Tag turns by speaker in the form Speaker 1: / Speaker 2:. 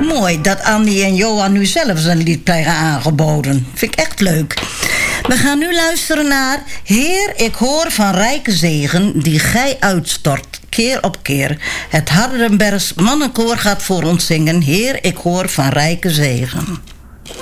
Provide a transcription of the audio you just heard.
Speaker 1: Mooi dat Andy en Johan nu zelf een lied krijgen aangeboden. Vind ik echt leuk. We gaan nu luisteren naar Heer, ik hoor van rijke zegen die gij uitstort, keer op keer. Het Hardenbergs mannenkoor gaat voor ons zingen. Heer, ik hoor van rijke zegen.